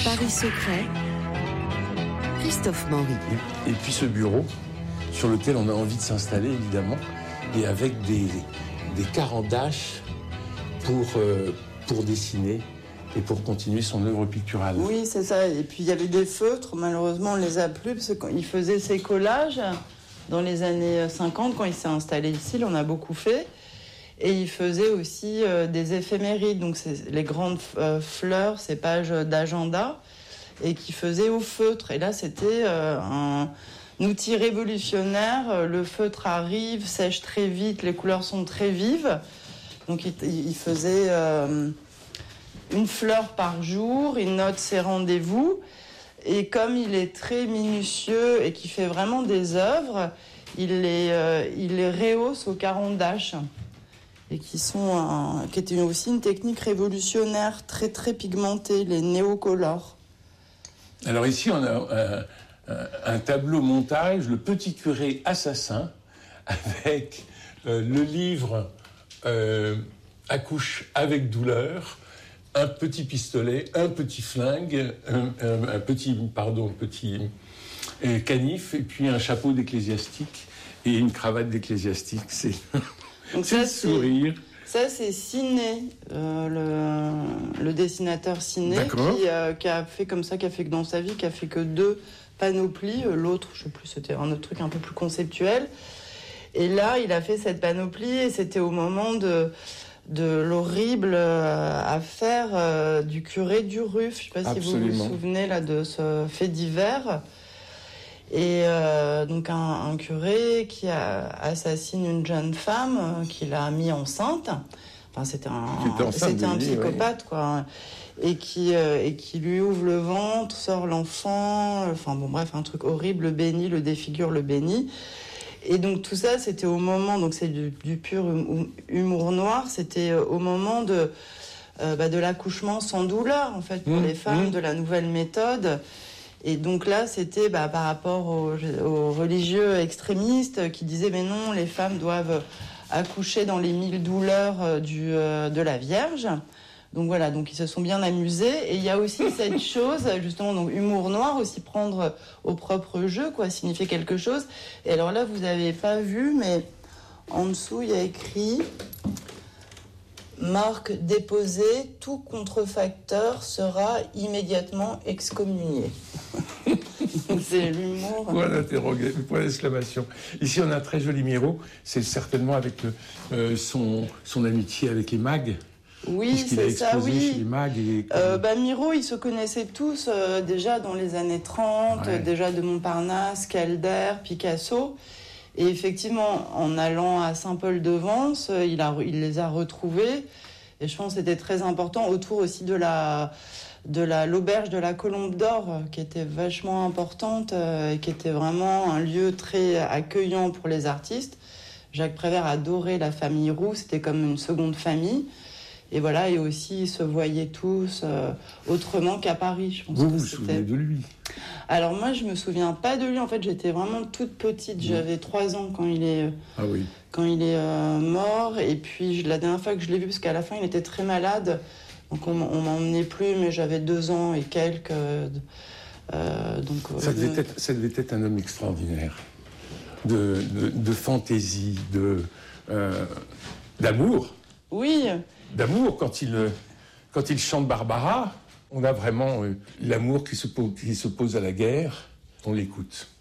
Paris secret, Christophe Maury. Et puis ce bureau sur lequel on a envie de s'installer évidemment, et avec des carans d'âge pour dessiner et pour continuer son œuvre picturale. Oui, c'est ça. Et puis il y avait des feutres, malheureusement on ne les a plus, parce qu'il faisait ses collages dans les années 50, quand il s'est installé ici, il en a beaucoup fait. Et il faisait aussi des éphémérides, donc c'est les grandes fleurs, ces pages d'agenda, et qui faisait au feutre. Et là, c'était un outil révolutionnaire. Le feutre arrive, sèche très vite, les couleurs sont très vives. Donc il faisait une fleur par jour, il note ses rendez-vous. Et comme il est très minutieux et qu'il fait vraiment des œuvres, il les rehausse au caran d'âge. Et qui était aussi une technique révolutionnaire, très très pigmentée, les néocolores. Alors ici, on a un tableau montage, le petit curé assassin, avec le livre Accouche avec douleur, un petit pistolet, un petit flingue, un petit canif, et puis un chapeau d'ecclésiastique et une cravate d'ecclésiastique. Donc c'est le sourire. Ça, c'est Ciné, le dessinateur Ciné, qui a fait comme ça, qui a fait que dans sa vie, qui a fait que 2 panoplies. L'autre, je sais plus, c'était un autre truc un peu plus conceptuel. Et là, il a fait cette panoplie, et c'était au moment de l'horrible affaire du curé du Ruf. Je ne sais pas si vous vous souvenez là de ce fait divers. Et donc un curé qui assassine une jeune femme qu'il a mis enceinte. Enfin, c'était un psychopathe, quoi. Et qui lui ouvre le ventre, sort l'enfant. Enfin bon, bref, un truc horrible, le bénit, le défigure, le bénit. Et donc tout ça, c'était au moment, donc c'est du pur humour noir. C'était au moment de l'accouchement sans douleur, en fait, pour les femmes, de la nouvelle méthode. Et donc là, c'était par rapport aux religieux extrémistes qui disaient mais non, les femmes doivent accoucher dans les 1000 douleurs de la Vierge. Donc voilà, donc ils se sont bien amusés. Et il y a aussi cette chose, justement, donc humour noir, aussi prendre au propre jeu, quoi, signifier quelque chose. Et alors là, vous n'avez pas vu, mais en dessous, il y a écrit marque déposée, tout contrefacteur sera immédiatement excommunié. C'est l'humour. Point d'exclamation. Ici, on a un très joli Miro. C'est certainement avec son amitié avec les mags. Oui, c'est ça, oui. Chez les mags Miro, ils se connaissaient tous déjà dans les années 30, déjà de Montparnasse, Calder, Picasso. Et effectivement, en allant à Saint-Paul-de-Vence, il les a retrouvés. Et je pense que c'était très important autour aussi de l'auberge de la Colombe d'Or, qui était vachement importante et qui était vraiment un lieu très accueillant pour les artistes. Jacques Prévert adorait la famille Roux, c'était comme une seconde famille. Et voilà, et aussi ils se voyaient tous autrement qu'à Paris. Je pense vous vous souvenez de lui? Alors moi, je me souviens pas de lui. En fait, j'étais vraiment toute petite. J'avais 3 ans quand il est mort. Et puis la dernière fois que je l'ai vu, parce qu'à la fin, il était très malade. Donc on m'emmenait plus, mais j'avais 2 ans et quelques. Ça devait être un homme extraordinaire, de fantaisie, d'amour. Oui. D'amour, quand il chante Barbara, on a vraiment l'amour qui s'oppose à la guerre. On l'écoute.